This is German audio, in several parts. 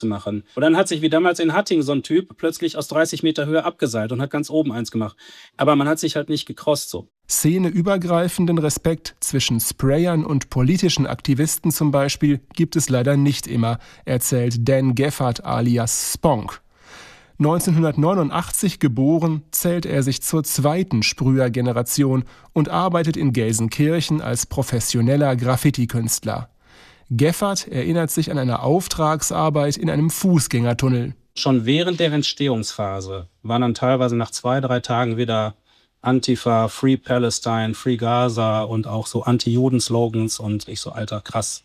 machen. Und dann hat sich wie damals in Hattingen so ein Typ plötzlich aus 30 Meter Höhe abgeseilt und hat ganz oben eins gemacht. Aber man hat sich halt nicht gecrossed so. Szeneübergreifenden Respekt zwischen Sprayern und politischen Aktivisten zum Beispiel gibt es leider nicht immer, erzählt Dan Geffert alias Sponk. 1989 geboren, zählt er sich zur zweiten Sprüher-Generation und arbeitet in Gelsenkirchen als professioneller Graffiti-Künstler. Geffert erinnert sich an eine Auftragsarbeit in einem Fußgängertunnel. Schon während der Entstehungsphase waren dann teilweise nach 2-3 Tagen wieder Antifa, Free Palestine, Free Gaza und auch so Anti-Juden-Slogans. Und ich so, Alter, krass.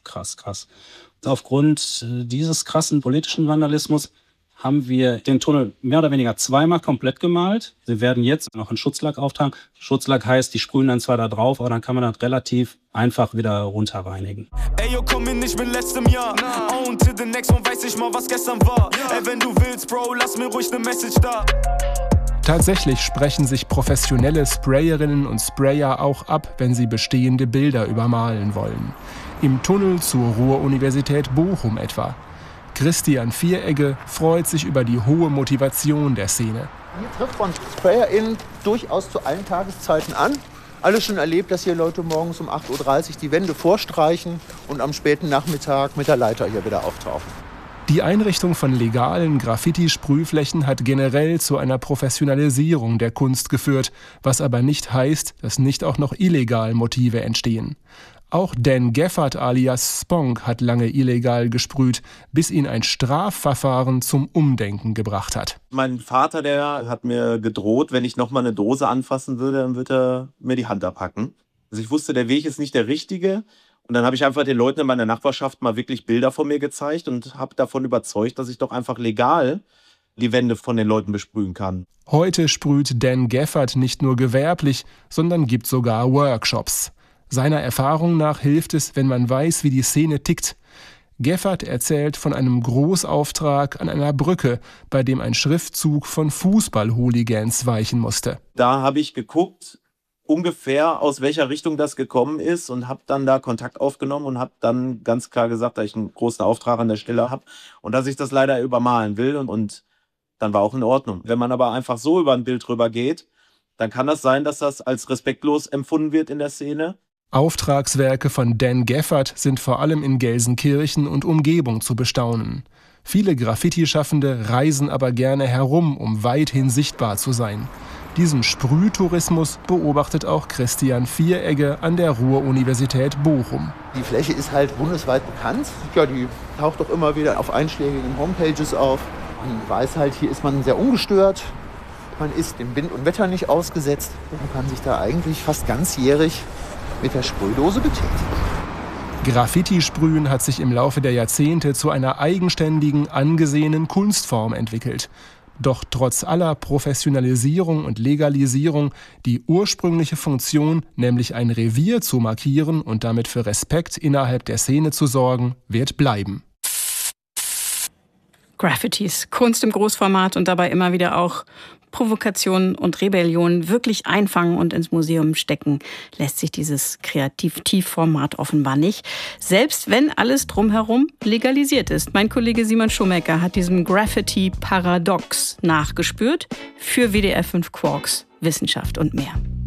Aufgrund dieses krassen politischen Vandalismus haben wir den Tunnel mehr oder weniger zweimal komplett gemalt. Wir werden jetzt noch einen Schutzlack auftragen. Schutzlack heißt, die sprühen dann zwar da drauf, aber dann kann man das relativ einfach wieder runterreinigen. Ey, yo, komm hin, ich bin letztem Jahr. On to the next one, weiß ich mal, was gestern war. Ey, wenn du willst, Bro, lass mir ruhig ne Message da. Tatsächlich sprechen sich professionelle Sprayerinnen und Sprayer auch ab, wenn sie bestehende Bilder übermalen wollen. Im Tunnel zur Ruhr-Universität Bochum etwa. Christian Vieregge freut sich über die hohe Motivation der Szene. Hier trifft man SprayerInnen durchaus zu allen Tageszeiten an. Alle schon erlebt, dass hier Leute morgens um 8:30 Uhr die Wände vorstreichen und am späten Nachmittag mit der Leiter hier wieder auftauchen. Die Einrichtung von legalen Graffiti-Sprühflächen hat generell zu einer Professionalisierung der Kunst geführt, was aber nicht heißt, dass nicht auch noch illegal Motive entstehen. Auch Dan Geffert alias Sponk hat lange illegal gesprüht, bis ihn ein Strafverfahren zum Umdenken gebracht hat. Mein Vater, der hat mir gedroht, wenn ich nochmal eine Dose anfassen würde, dann würde er mir die Hand abhacken. Also ich wusste, der Weg ist nicht der richtige. Und dann habe ich einfach den Leuten in meiner Nachbarschaft mal wirklich Bilder von mir gezeigt und habe davon überzeugt, dass ich doch einfach legal die Wände von den Leuten besprühen kann. Heute sprüht Dan Geffert nicht nur gewerblich, sondern gibt sogar Workshops. Seiner Erfahrung nach hilft es, wenn man weiß, wie die Szene tickt. Geffert erzählt von einem Großauftrag an einer Brücke, bei dem ein Schriftzug von Fußball-Hooligans weichen musste. Da habe ich geguckt, ungefähr aus welcher Richtung das gekommen ist und habe dann da Kontakt aufgenommen und habe dann ganz klar gesagt, dass ich einen großen Auftrag an der Stelle habe und dass ich das leider übermalen will und dann war auch in Ordnung. Wenn man aber einfach so über ein Bild drüber geht, dann kann das sein, dass das als respektlos empfunden wird in der Szene. Auftragswerke von Dan Geffert sind vor allem in Gelsenkirchen und Umgebung zu bestaunen. Viele Graffiti-Schaffende reisen aber gerne herum, um weithin sichtbar zu sein. Diesen Sprühtourismus beobachtet auch Christian Vieregge an der Ruhr-Universität Bochum. Die Fläche ist halt bundesweit bekannt. Ja, die taucht doch immer wieder auf einschlägigen Homepages auf. Man weiß halt, hier ist man sehr ungestört. Man ist dem Wind und Wetter nicht ausgesetzt. Man kann sich da eigentlich fast ganzjährig mit der Sprühdose betätigen. Graffiti-Sprühen hat sich im Laufe der Jahrzehnte zu einer eigenständigen, angesehenen Kunstform entwickelt. Doch trotz aller Professionalisierung und Legalisierung, die ursprüngliche Funktion, nämlich ein Revier zu markieren und damit für Respekt innerhalb der Szene zu sorgen, wird bleiben. Graffitis, Kunst im Großformat und dabei immer wieder auch Provokationen und Rebellionen wirklich einfangen und ins Museum stecken, lässt sich dieses Kreativ-Tiefformat offenbar nicht. Selbst wenn alles drumherum legalisiert ist. Mein Kollege Simon Schumacher hat diesem Graffiti-Paradox nachgespürt für WDR 5 Quarks, Wissenschaft und mehr.